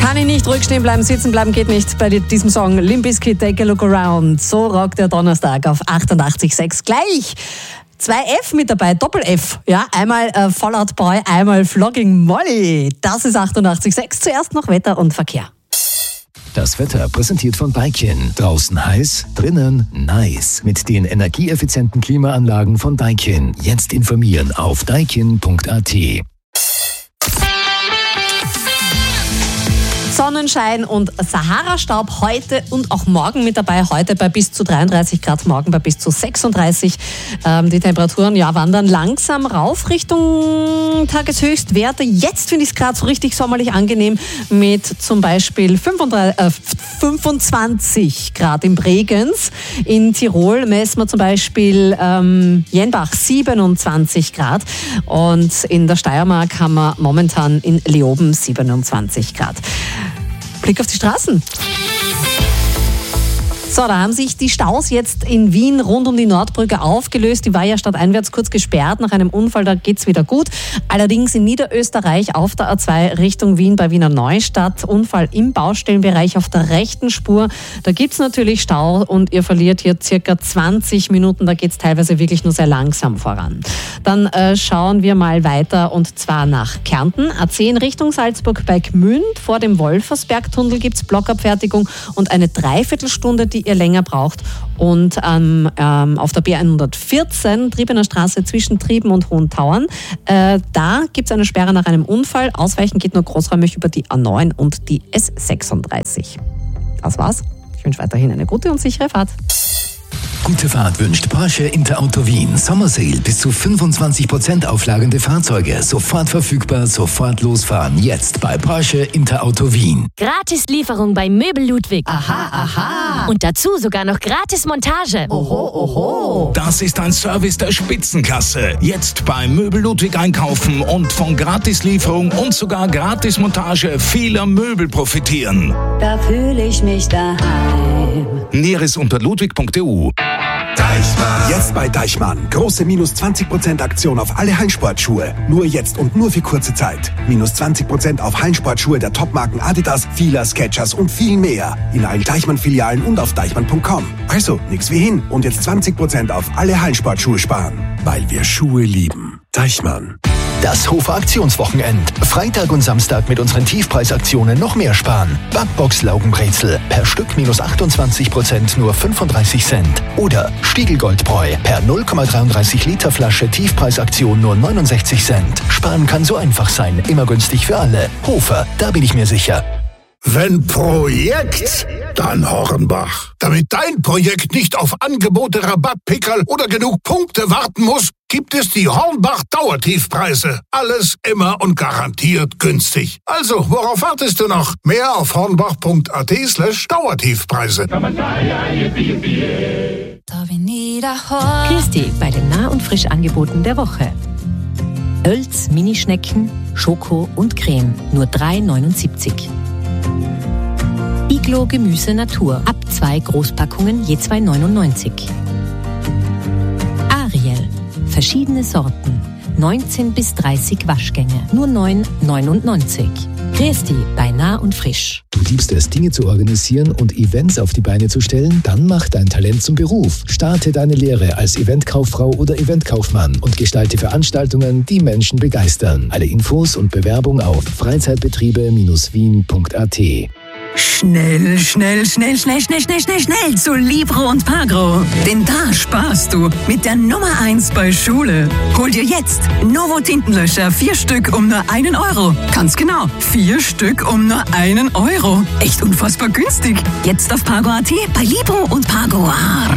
Kann ich nicht ruhig stehen bleiben, sitzen bleiben geht nicht bei diesem Song Limp Bizkit, Take a Look Around. So rockt der Donnerstag auf 88,6. Gleich 2F mit dabei, Doppel-F. Ja, einmal Fallout Boy, einmal Flogging Molly. Das ist 88,6. Zuerst noch Wetter und Verkehr. Das Wetter präsentiert von Daikin. Draußen heiß, drinnen nice. Mit den energieeffizienten Klimaanlagen von Daikin. Jetzt informieren auf daikin.at. Sonnenschein und Sahara-Staub heute und auch morgen mit dabei. Heute bei bis zu 33 Grad, morgen bei bis zu 36. Die Temperaturen wandern langsam rauf Richtung Tageshöchstwerte. Jetzt finde ich es gerade so richtig sommerlich angenehm mit zum Beispiel 25 Grad in Bregenz. In Tirol messen wir zum Beispiel Jenbach 27 Grad. Und in der Steiermark haben wir momentan in Leoben 27 Grad. Blick auf die Straßen. So, da haben sich die Staus jetzt in Wien rund um die Nordbrücke aufgelöst. Die war ja stadteinwärts kurz gesperrt nach einem Unfall, da geht's wieder gut. Allerdings in Niederösterreich auf der A2 Richtung Wien bei Wiener Neustadt. Unfall im Baustellenbereich auf der rechten Spur. Da gibt's natürlich Stau und ihr verliert hier circa 20 Minuten. Da geht's teilweise wirklich nur sehr langsam voran. Dann schauen wir mal weiter und zwar nach Kärnten. A10 Richtung Salzburg bei Gmünd. Vor dem Wolfersbergtunnel gibt's Blockabfertigung und eine Dreiviertelstunde, die ihr länger braucht. Und auf der B114, Triebener Straße zwischen Trieben und Hohentauern, da gibt es eine Sperre nach einem Unfall. Ausweichen geht nur großräumig über die A9 und die S36. Das war's. Ich wünsche weiterhin eine gute und sichere Fahrt. Gute Fahrt wünscht Porsche Interauto Wien. Sommersale bis zu 25% auflagende Fahrzeuge. Sofort verfügbar, sofort losfahren. Jetzt bei Porsche Interauto Wien. Gratis Lieferung bei Möbel Ludwig. Aha, aha. Und dazu sogar noch gratis Montage. Oho, oho. Das ist ein Service der Spitzenklasse. Jetzt bei Möbel Ludwig einkaufen und von Gratislieferung und sogar Gratismontage vieler Möbel profitieren. Da fühle ich mich daheim. Näheres unter ludwig.eu. Deichmann. Jetzt bei Deichmann. Große minus 20% Aktion auf alle Hallensportschuhe. Nur jetzt und nur für kurze Zeit. Minus 20% auf Hallensportschuhe der Topmarken Adidas, Fila, Skechers und viel mehr. In allen Deichmann-Filialen und auf deichmann.com. Also, nix wie hin. Und jetzt 20% auf alle Hallensportschuhe sparen. Weil wir Schuhe lieben. Deichmann. Das Hofer Aktionswochenend. Freitag und Samstag mit unseren Tiefpreisaktionen noch mehr sparen. Backbox Laugenbrezel per Stück minus 28%, nur 35 Cent. Oder Stiegelgoldbräu per 0,33 Liter Flasche Tiefpreisaktion nur 69 Cent. Sparen kann so einfach sein, immer günstig für alle. Hofer, da bin ich mir sicher. Wenn Projekt, dann Hornbach. Damit dein Projekt nicht auf Angebote, Rabattpickerl oder genug Punkte warten muss, gibt es die Hornbach-Dauertiefpreise. Alles immer und garantiert günstig. Also, worauf wartest du noch? Mehr auf hornbach.at/Dauertiefpreise. Christi bei den Nah- und Frischangeboten der Woche. Oelz Minischnecken, Schoko und Creme, nur 3,79. Iglo Gemüse Natur, ab 2 Großpackungen je 2,99. Ariel, verschiedene Sorten, 19 bis 30 Waschgänge, nur 9,99. Christi bei Nah und Frisch. Du liebst es, Dinge zu organisieren und Events auf die Beine zu stellen? Dann mach dein Talent zum Beruf. Starte deine Lehre als Eventkauffrau oder Eventkaufmann und gestalte Veranstaltungen, die Menschen begeistern. Alle Infos und Bewerbung auf freizeitbetriebe-wien.at. Schnell zu Libro und Pagro. Denn da sparst du mit der Nummer 1 bei Schule. Hol dir jetzt Novo Tintenlöscher 4 Stück um nur 1 Euro. Ganz genau, 4 Stück um nur 1 Euro. Echt unfassbar günstig. Jetzt auf Pagro.at bei Libro und Pagro.